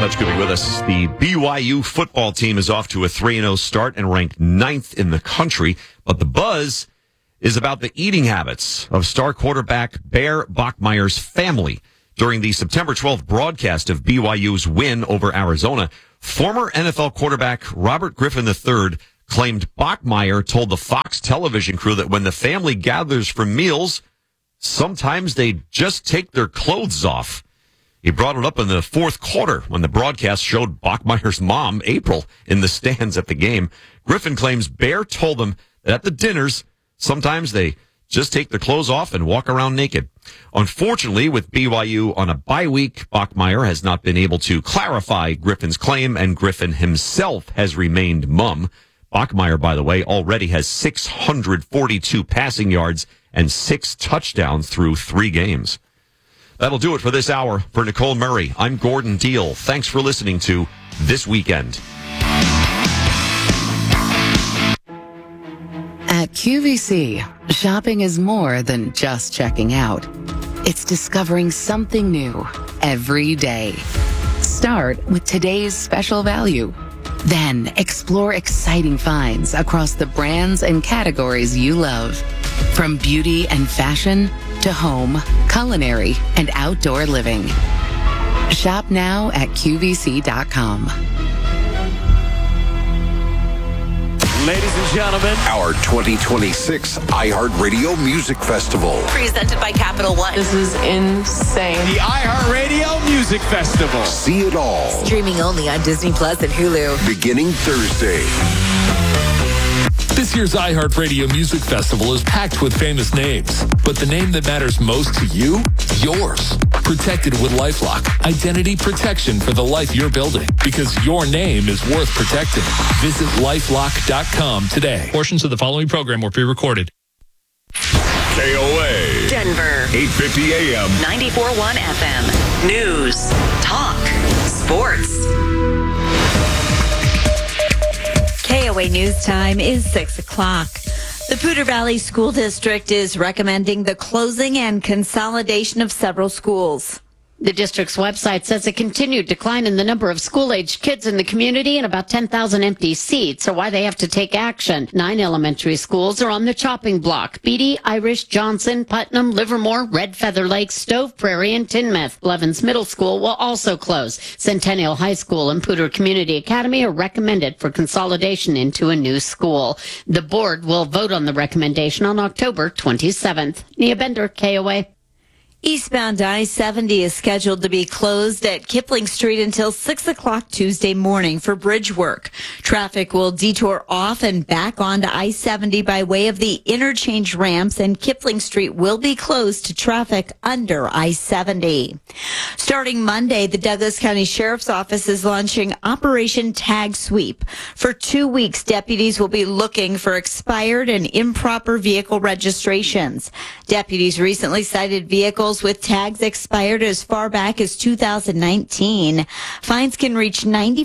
Much good to be with us. The BYU football team is off to a 3-0 start and ranked 9th in the country. But the buzz is about the eating habits of star quarterback Bear Bachmeier's family. During the September 12th broadcast of BYU's win over Arizona, former NFL quarterback Robert Griffin III claimed Bachmeier told the Fox television crew that when the family gathers for meals, sometimes they just take their clothes off. He brought it up in the fourth quarter when the broadcast showed Bachmeier's mom, April, in the stands at the game. Griffin claims Bear told them that at the dinners, sometimes they just take their clothes off and walk around naked. Unfortunately, with BYU on a bye week, Bachmeier has not been able to clarify Griffin's claim, and Griffin himself has remained mum. Bachmeier, by the way, already has 642 passing yards and 6 touchdowns through 3 games. That'll do it for this hour. For Nicole Murray, I'm Gordon Deal. Thanks for listening to This Weekend. At QVC, shopping is more than just checking out. It's discovering something new every day. Start with today's special value. Then explore exciting finds across the brands and categories you love. From beauty and fashion to home, culinary, and outdoor living. Shop now at QVC.com. Ladies and gentlemen, our 2026 iHeartRadio Music Festival. Presented by Capital One. This is insane. The iHeartRadio Music Festival. See it all. Streaming only on Disney Plus and Hulu. Beginning Thursday. This year's iHeartRadio Music Festival is packed with famous names, but the name that matters most to you? Yours. Protected with LifeLock. Identity protection for the life you're building, because your name is worth protecting. Visit LifeLock.com today. Portions of the following program were pre-recorded. KOA. Denver. 850 AM. 94.1 FM. News. Talk. Sports. KOA News Time is 6 o'clock. The Poudre Valley School District is recommending the closing and consolidation of several schools. The district's website says a continued decline in the number of school-aged kids in the community and about 10,000 empty seats are why they have to take action. 9 elementary schools are on the chopping block. Beatty, Irish, Johnson, Putnam, Livermore, Red Feather Lake, Stove Prairie, and Tinmouth. Blevins Middle School will also close. Centennial High School and Poudre Community Academy are recommended for consolidation into a new school. The board will vote on the recommendation on October 27th. Nia Bender, KOA. Eastbound I-70 is scheduled to be closed at Kipling Street until 6 o'clock Tuesday morning for bridge work. Traffic will detour off and back onto I-70 by way of the interchange ramps, and Kipling Street will be closed to traffic under I-70. Starting Monday, the Douglas County Sheriff's Office is launching Operation Tag Sweep. For 2 weeks, deputies will be looking for expired and improper vehicle registrations. Deputies recently cited vehicles with tags expired as far back as 2019. Fines can reach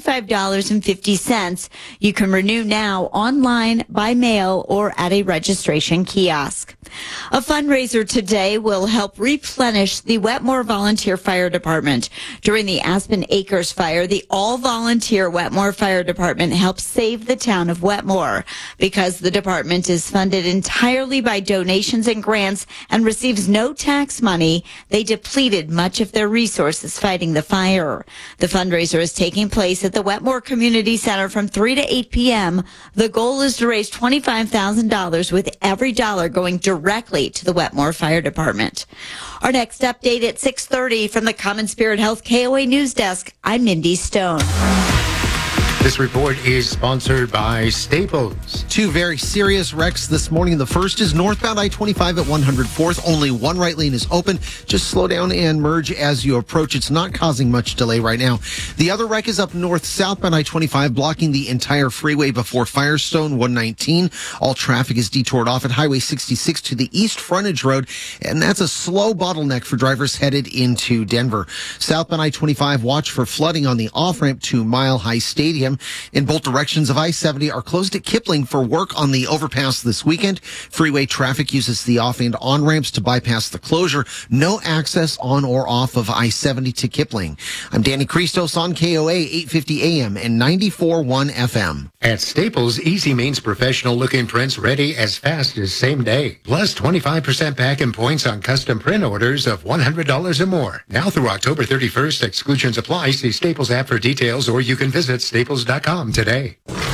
$95.50. You can renew now online, by mail, or at a registration kiosk. A fundraiser today will help replenish the Wetmore Volunteer Fire Department. During the Aspen Acres fire, the all-volunteer Wetmore Fire Department helped save the town of Wetmore. Because the department is funded entirely by donations and grants and receives no tax money, they depleted much of their resources fighting the fire. The fundraiser is taking place at the Wetmore Community Center from 3 to 8 p.m. The goal is to raise $25,000 with every dollar going directly to the Wetmore Fire Department. Our next update at 6:30 from the Common Spirit Health KOA News Desk. I'm Mindy Stone. This report is sponsored by Staples. 2 very serious wrecks this morning. The first is northbound I-25 at 104th. Only one right lane is open. Just slow down and merge as you approach. It's not causing much delay right now. The other wreck is up north, southbound I-25, blocking the entire freeway before Firestone 119. All traffic is detoured off at Highway 66 to the East Frontage Road, and that's a slow bottleneck for drivers headed into Denver. Southbound I-25, watch for flooding on the off-ramp to Mile High Stadium. p.m. in both directions of I-70 are closed at Kipling for work on the overpass this weekend. Freeway traffic uses the off and on ramps to bypass the closure. No access on or off of I-70 to Kipling. I'm Danny Christos on KOA 850 AM and 94.1 FM. At Staples, easy means professional-looking prints ready as fast as same day. Plus 25% back in points on custom print orders of $100 or more. Now through October 31st, exclusions apply. See Staples app for details, or you can visit staples.com today.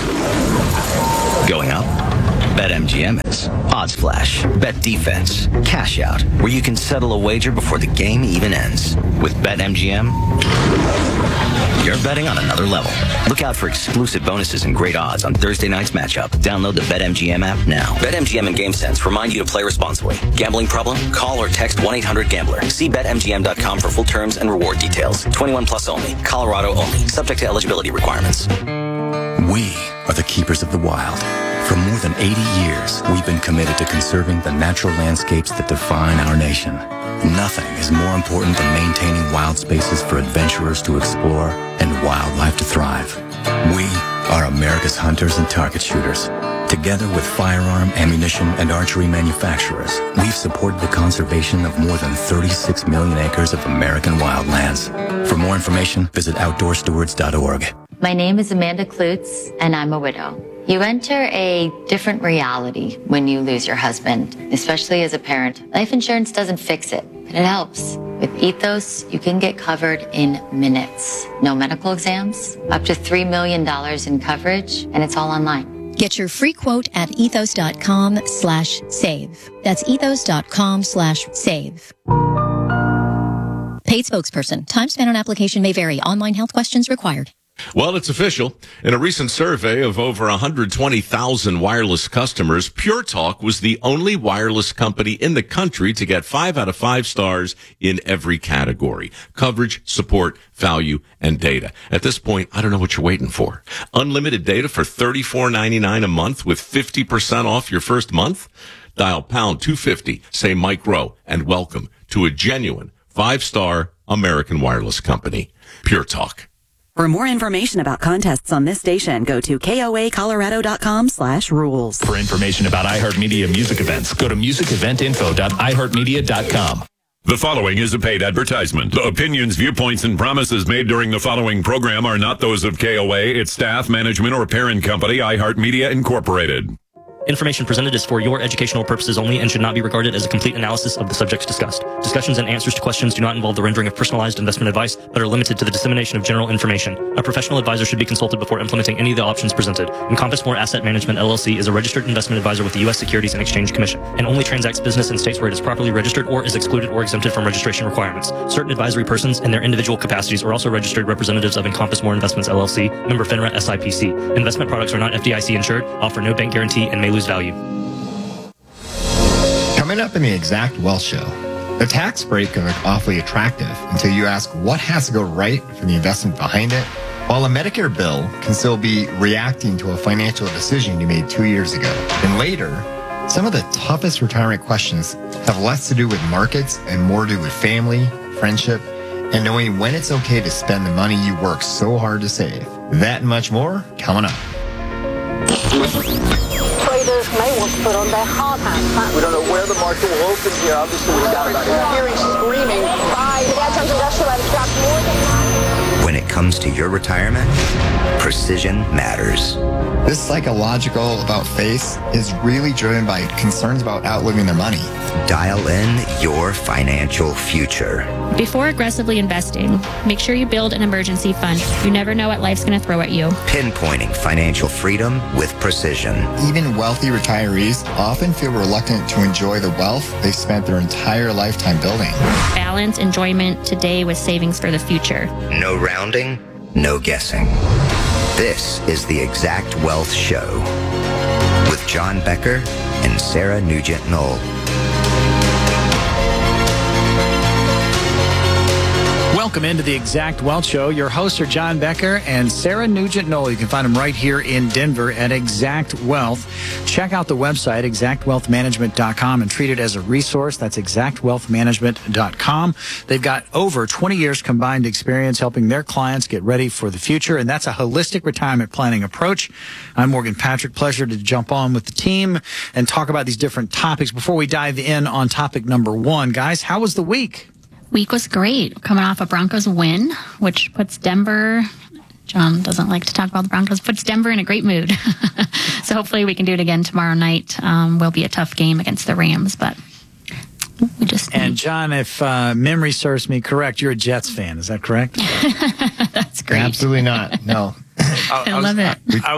Going up? BetMGM is. Odds Flash, Bet Defense, Cash Out, where you can settle a wager before the game even ends. With BetMGM, you're betting on another level. Look out for exclusive bonuses and great odds on Thursday night's matchup. Download the BetMGM app now. BetMGM and GameSense remind you to play responsibly. Gambling problem? Call or text 1-800-GAMBLER. See BetMGM.com for full terms and reward details. 21 plus only. Colorado only. Subject to eligibility requirements. We are the keepers of the wild. For more than 80 years, we've been committed to conserving the natural landscapes that define our nation. Nothing is more important than maintaining wild spaces for adventurers to explore and wildlife to thrive. We are America's hunters and target shooters. Together with firearm, ammunition, and archery manufacturers, we've supported the conservation of more than 36 million acres of American wildlands. For more information, visit outdoorstewards.org. My name is Amanda Klutz, and I'm a widow. You enter a different reality when you lose your husband, especially as a parent. Life insurance doesn't fix it, but it helps. With Ethos, you can get covered in minutes. No medical exams, up to $3 million in coverage, and it's all online. Get your free quote at ethos.com/save. That's ethos.com/save. Paid spokesperson. Time spent on application may vary. Online health questions required. Well, it's official. In a recent survey of over 120,000 wireless customers, Pure Talk was the only wireless company in the country to get 5 out of 5 stars in every category: coverage, support, value, and data. At this point, I don't know what you're waiting for. Unlimited data for $34.99 a month with 50% off your first month? Dial pound 250, say Mike Rowe, and welcome to a genuine 5-star American wireless company. Pure Talk. For more information about contests on this station, go to koacolorado.com/rules. For information about iHeartMedia music events, go to musiceventinfo.iheartmedia.com. The following is a paid advertisement. The opinions, viewpoints, and promises made during the following program are not those of KOA, its staff, management, or parent company, iHeartMedia Incorporated. Information presented is for your educational purposes only and should not be regarded as a complete analysis of the subjects discussed. Discussions and answers to questions do not involve the rendering of personalized investment advice, but are limited to the dissemination of general information. A professional advisor should be consulted before implementing any of the options presented. Encompass More Asset Management LLC is a registered investment advisor with the U.S. Securities and Exchange Commission and only transacts business in states where it is properly registered or is excluded or exempted from registration requirements. Certain advisory persons in their individual capacities are also registered representatives of Encompass More Investments LLC, member FINRA SIPC. Investment products are not FDIC insured, offer no bank guarantee, and may lose value. Coming up in the Exact Wealth Show, the tax break can look awfully attractive until you ask what has to go right for the investment behind it, while a Medicare bill can still be reacting to a financial decision you made 2 years ago. And later, some of the toughest retirement questions have less to do with markets and more to do with family, friendship, and knowing when it's okay to spend the money you work so hard to save. That and much more coming up. Traders may want to put on their hard hats. We don't know where the market will open here. Obviously, we got about it. Hearing screaming. Buy the Dow Jones Industrial has dropped more than. When it comes to your retirement, precision matters. This psychological about face is really driven by concerns about outliving their money. Dial in your financial future. Before aggressively investing, make sure you build an emergency fund. You never know what life's going to throw at you. Pinpointing financial freedom with precision. Even wealthy retirees often feel reluctant to enjoy the wealth they've spent their entire lifetime building. Balance enjoyment today with savings for the future. No rounding, no guessing. This is the Exact Wealth Show with John Becker and Sarah Nugent-Knoll. Welcome into the Exact Wealth Show. Your hosts are John Becker and Sarah Nugent-Knoll. You can find them right here in Denver at Exact Wealth. Check out the website, exactwealthmanagement.com, and treat it as a resource. That's exactwealthmanagement.com. They've got over 20 years combined experience helping their clients get ready for the future, and that's a holistic retirement planning approach. I'm Morgan Patrick. Pleasure to jump on with the team and talk about these different topics. Before we dive in on topic number one, guys, how was the week? Week was great. Coming off a Broncos win, which puts Denver, John doesn't like to talk about the Broncos, puts Denver in a great mood. So hopefully we can do it again tomorrow night. Will be a tough game against the Rams, but we just... And John, if memory serves me correct, you're a Jets fan. Is that correct? That's great. Absolutely not. No. I love it.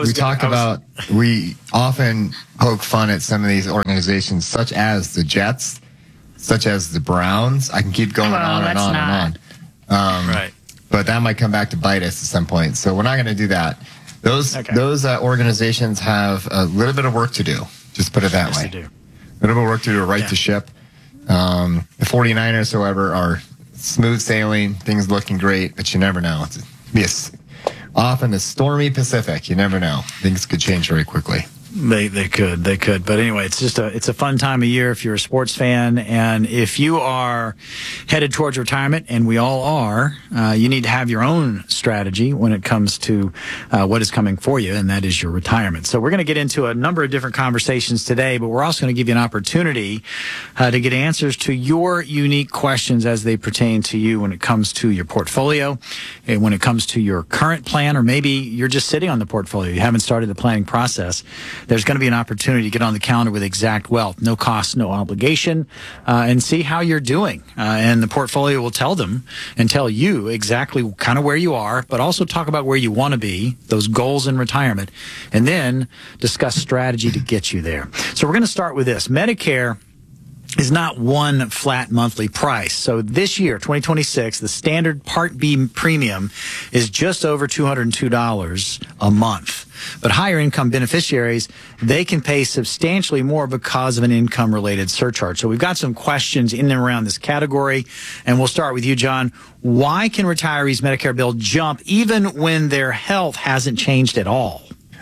We often poke fun at some of these organizations, such as the Jets, such as the Browns. I can keep going on and on and on. Right. But that might come back to bite us at some point. So we're not going to do that. Those organizations have a little bit of work to do. Just put it that way. They do. A little bit of work to do to right the ship. The 49ers, however, are smooth sailing. Things looking great, but you never know. It's often a stormy Pacific. You never know. Things could change very quickly. They could. But anyway, it's a fun time of year if you're a sports fan, and if you are headed towards retirement, and we all are, you need to have your own strategy when it comes to what is coming for you, and that is your retirement. So we're going to get into a number of different conversations today, but we're also going to give you an opportunity to get answers to your unique questions as they pertain to you when it comes to your portfolio, and when it comes to your current plan, or maybe you're just sitting on the portfolio. You haven't started the planning process. There's going to be an opportunity to get on the calendar with Exact Wealth. No cost, no obligation, and see how you're doing. And the portfolio will tell them and tell you exactly kind of where you are, but also talk about where you want to be, those goals in retirement, and then discuss strategy to get you there. So we're going to start with this. Medicare is not one flat monthly price. So this year, 2026, the standard Part B premium is just over $202 a month. But higher income beneficiaries, they can pay substantially more because of an income-related surcharge. So we've got some questions in and around this category, and we'll start with you, John. Why can retirees' Medicare bill jump even when their health hasn't changed at all?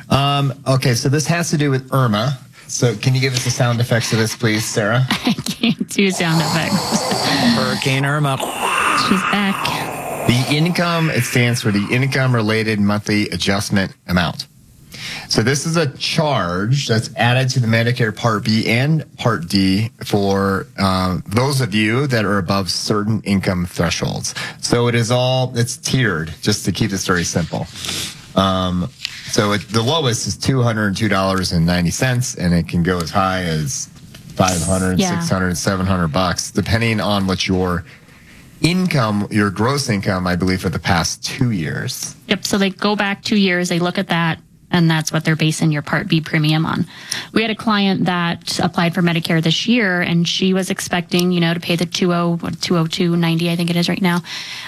Okay, so this has to do with Irma. So can you give us the sound effects of this, please, Sarah? I can't do sound effects. Hurricane Irma. She's back. The income, it stands for the income-related monthly adjustment amount. So this is a charge that's added to the Medicare Part B and Part D for those of you that are above certain income thresholds. So it's tiered, just to keep this very simple. So the lowest is $202.90, and it can go as high as $500, $600, $700, depending on what your income, your gross income, I believe, for the past 2 years. Yep. So they go back 2 years, they look at that, and that's what they're basing your Part B premium on. We had a client that applied for Medicare this year, and she was expecting, to pay the $202.90, I think it is right now.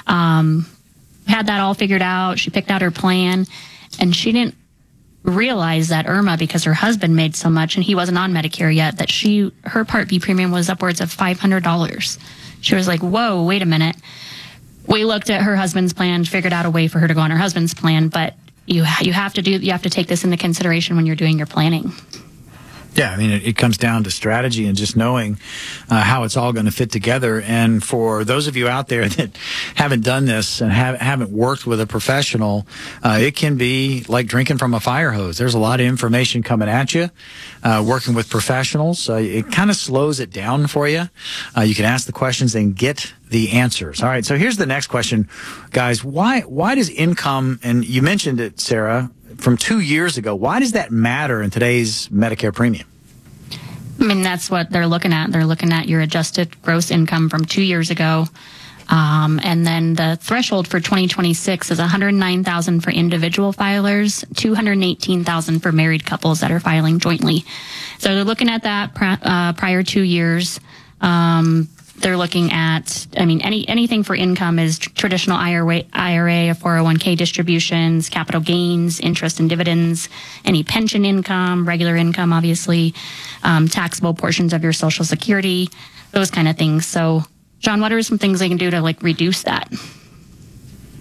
Had that all figured out. She picked out her plan, and she didn't realize that Irma, because her husband made so much and he wasn't on Medicare yet, that her Part B premium was upwards of $500. She was like, whoa, wait a minute. We looked at her husband's plan, figured out a way for her to go on her husband's plan, but you have to take this into consideration when you're doing your planning. Yeah, I mean, it comes down to strategy and just knowing how it's all going to fit together. And for those of you out there that haven't done this and haven't worked with a professional, it can be like drinking from a fire hose. There's a lot of information coming at you. Working with professionals, it kind of slows it down for you. You can ask the questions and get the answers. All right, so here's the next question, guys. Why does income, and you mentioned it, Sarah, from 2 years ago, why does that matter in today's Medicare premium? I mean, that's what they're looking at. They're looking at your adjusted gross income from 2 years ago. And then the threshold for 2026 is $109,000 for individual filers, $218,000 for married couples that are filing jointly. So they're looking at that prior 2 years. They're looking at, anything for income is traditional IRA, 401k distributions, capital gains, interest and dividends, any pension income, regular income, obviously, taxable portions of your Social Security, those kind of things. So, John, what are some things they can do to reduce that?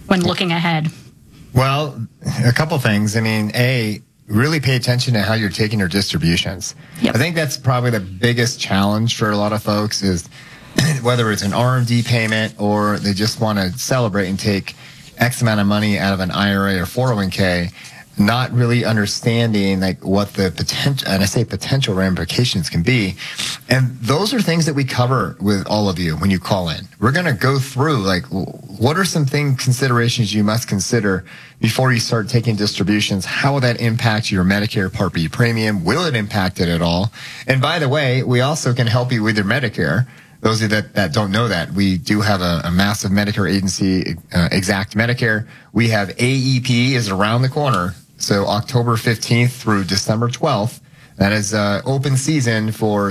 when looking ahead? Well, a couple things. I mean, really pay attention to how you're taking your distributions. Yep. I think that's probably the biggest challenge for a lot of folks is whether it's an RMD payment or they just want to celebrate and take X amount of money out of an IRA or 401k, not really understanding like what the potential, and I say potential ramifications can be. And those are things that we cover with all of you when you call in. We're going to go through like, what are some considerations you must consider before you start taking distributions? How will that impact your Medicare Part B premium? Will it impact it at all? And by the way, we also can help you with your Medicare. Those of you that don't know that, we do have a massive Medicare agency, Exact Medicare. We have AEP is around the corner. So October 15th through December 12th, that is open season for